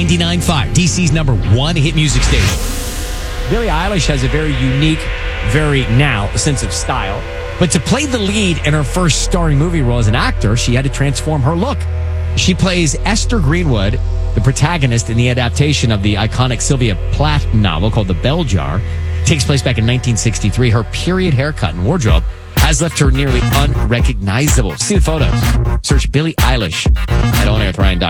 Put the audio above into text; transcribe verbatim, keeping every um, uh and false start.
ninety-nine point five, D C's number one hit music station. Billie Eilish has a very unique, very now sense of style. But to play the lead in her first starring movie role as an actor, she had to transform her look. She plays Esther Greenwood, the protagonist in the adaptation of the iconic Sylvia Plath novel called The Bell Jar. It takes place back in nineteen sixty-three. Her period haircut and wardrobe has left her nearly unrecognizable. See the photos. Search Billie Eilish at on air with Ryan.